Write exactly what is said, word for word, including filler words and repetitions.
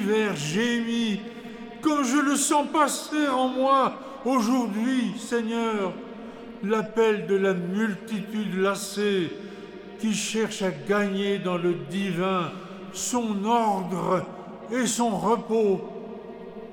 l'univers gémit, comme je le sens passer en moi aujourd'hui, Seigneur, l'appel de la multitude lassée qui cherche à gagner dans le divin son ordre et son repos.